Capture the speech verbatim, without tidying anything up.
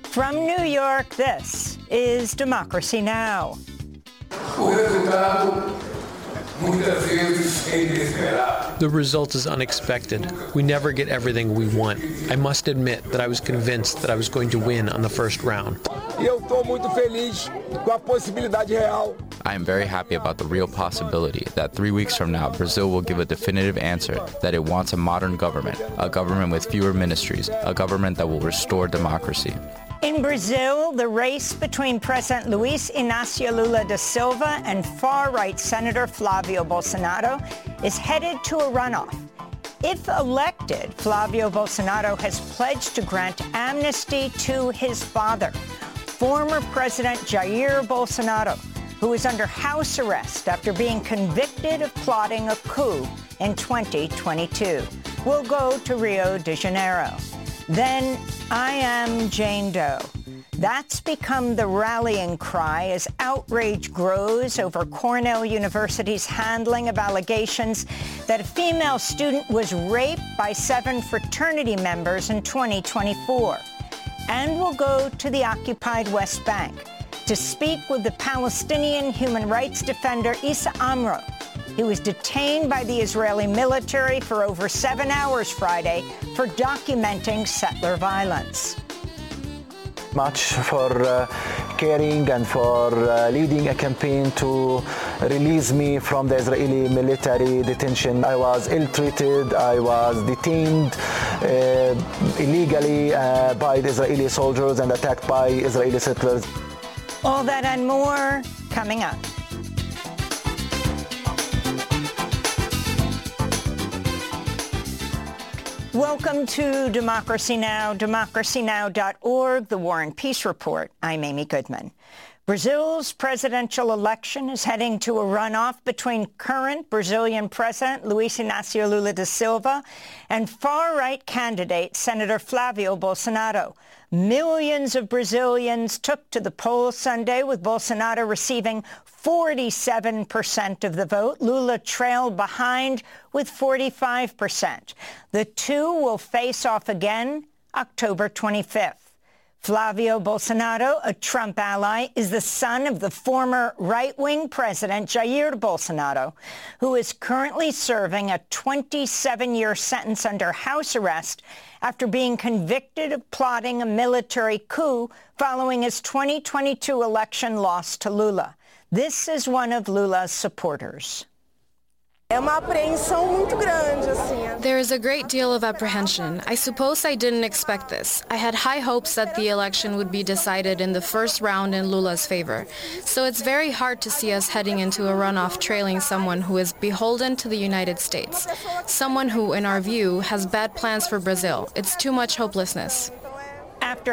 From New York, this is Democracy Now! The result is unexpected. We never get everything we want. I must admit that I was convinced that I was going to win on the first round. I am very happy about the real possibility that three weeks from now, Brazil will give a definitive answer that it wants a modern government, a government with fewer ministries, a government that will restore democracy. In Brazil, the race between President Luiz Inácio Lula da Silva and far-right Senator Flávio Bolsonaro is headed to a runoff. If elected, Flávio Bolsonaro has pledged to grant amnesty to his father, former President Jair Bolsonaro, who is under house arrest after being convicted of plotting a coup in twenty twenty-two. We'll go to Rio de Janeiro. Then, I am Jane Doe. That's become the rallying cry as outrage grows over Cornell University's handling of allegations that a female student was raped by seven fraternity members in twenty twenty-four. And we'll go to the occupied West Bank to speak with the Palestinian human rights defender Issa Amro. He was detained by the Israeli military for over seven hours Friday for documenting settler violence. Much for uh, caring and for uh, leading a campaign to release me from the Israeli military detention. I was ill-treated, I was detained uh, illegally uh, by the Israeli soldiers and attacked by Israeli settlers. All that and more coming up. Welcome to Democracy Now!, democracy now dot org, the War and Peace Report. I'm Amy Goodman. Brazil's presidential election is heading to a runoff between current Brazilian President Luiz Inácio Lula da Silva and far-right candidate Senator Flávio Bolsonaro. Millions of Brazilians took to the polls Sunday, with Bolsonaro receiving forty-seven percent of the vote. Lula trailed behind with forty-five percent. The two will face off again October twenty-fifth. Flávio Bolsonaro, a Trump ally, is the son of the former right-wing president Jair Bolsonaro, who is currently serving a twenty-seven-year sentence under house arrest after being convicted of plotting a military coup following his twenty twenty-two election loss to Lula. This is one of Lula's supporters. There is a great deal of apprehension. I suppose I didn't expect this. I had high hopes that the election would be decided in the first round in Lula's favor. So it's very hard to see us heading into a runoff trailing someone who is beholden to the United States. Someone who, in our view, has bad plans for Brazil. It's too much hopelessness.